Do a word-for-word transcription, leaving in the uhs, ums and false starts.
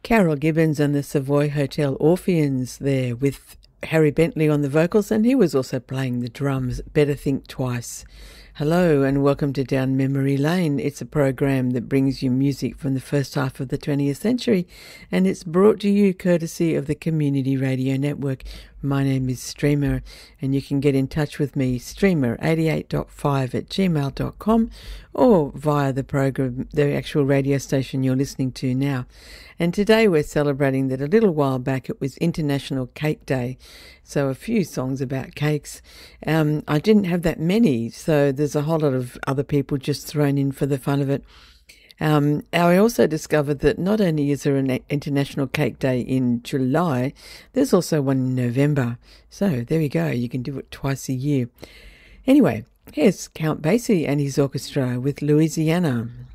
Carol Gibbons and the Savoy Hotel Orpheans there with Harry Bentley on the vocals, and he was also playing the drums. Better Think Twice. Hello and welcome to Down Memory Lane. It's a program that brings you music from the first half of the twentieth century, and it's brought to you courtesy of the Community Radio Network. My name is Streamer, and you can get in touch with me, streamer eighty-eight point five at gmail dot com, or via the program, the actual radio station you're listening to now. And today we're celebrating that a little while back it was International Cake Day, so a few songs about cakes. Um, I didn't have that many, so there's a whole lot of other people just thrown in for the fun of it. Um, I also discovered that not only is there an International Cake Day in July, there's also one in November. So there you go, you can do it twice a year. Anyway, here's Count Basie and his orchestra with Louisiana.